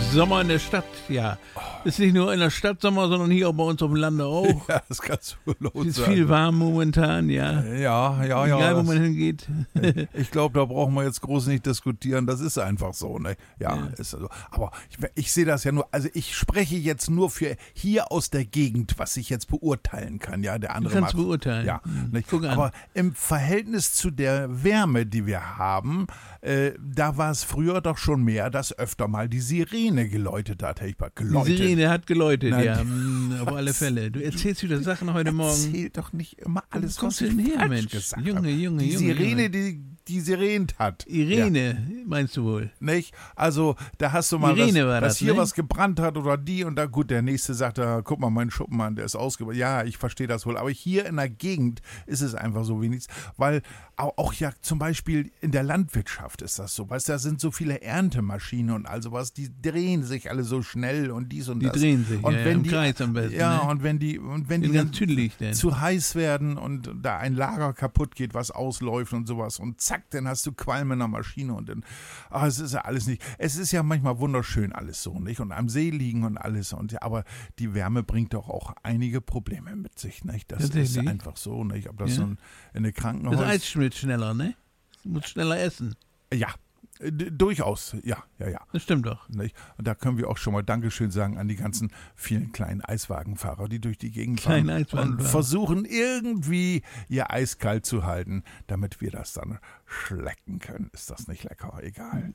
Sommer in der Stadt, ja. Ist nicht nur in der Stadt Sommer, sondern hier auch bei uns auf dem Lande auch. Ja, das kannst du laut sagen. Es ist viel warm momentan, ja. Ja. Egal, wo man hingeht. Ich glaube, da brauchen wir jetzt groß nicht diskutieren. Das ist einfach so, ne? Ja. Ist so. Aber ich sehe das ja nur, also ich spreche jetzt nur für hier aus der Gegend, was ich jetzt beurteilen kann, ja. Der andere Du kannst beurteilen. Ja. Nicht? Guck an. Aber im Verhältnis zu der Wärme, die wir haben, da war es früher doch schon mehr, dass öfter mal die Sirene geläutet hat. Die Sirene hat geläutet, Nein, ja, auf alle Fälle. Du erzählst wieder Sachen heute Morgen. Erzähl doch nicht immer alles, was denn ich her, falsch Mensch? gesagt Junge, habe. Die Sirene, die sirent hat. Irene, meinst du wohl? Nicht? Also, da hast du mal, Irene war dass das, hier ne? was gebrannt hat oder die und da, gut, der nächste sagt, guck mal, mein Schuppenmann, der ist ausgebrannt. Ja, ich verstehe das wohl, aber hier in der Gegend ist es einfach so wenig, weil auch ja zum Beispiel in der Landwirtschaft ist das so, weißt du, da sind so viele Erntemaschinen und all sowas, die drehen sich alle so schnell und dies und Die das. drehen sich, und wenn im die, Kreis am besten. Ja, ne? und wenn die ganz tüdelig denn. zu heiß werden und da ein Lager kaputt geht, was ausläuft und sowas und zack, dann hast du Qualm in der Maschine und dann, es ist ja alles nicht, es ist ja manchmal wunderschön alles so, nicht? Und am See liegen und alles und aber die Wärme bringt doch auch einige Probleme mit sich, nicht? Das ist einfach so, nicht? Ob das so in eine Krankenhaus... Das Eis schmilzt schneller, ne? Du musst schneller essen. Ja. Durchaus, ja. Das stimmt doch. Nicht? Und da können wir auch schon mal Dankeschön sagen an die ganzen vielen kleinen Eiswagenfahrer, die durch die Gegend fahren und versuchen irgendwie ihr Eis kalt zu halten, damit wir das dann schlecken können. Ist das nicht lecker? Egal.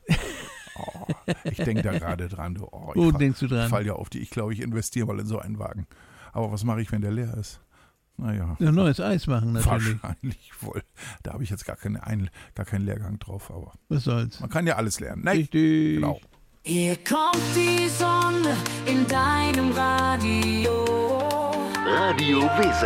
Ich denke da gerade dran. Wo denkst du dran? Ich fall ja auf die. Ich glaube, ich investiere mal in so einen Wagen. Aber was mache ich, wenn der leer ist? Naja. Ja, neues Eis machen natürlich. Wahrscheinlich wohl. Da habe ich jetzt gar keinen Lehrgang drauf, aber was soll's. Man kann ja alles lernen. Ne? Richtig. Genau. Hier kommt die Sonne in deinem Radio. Radio Weser.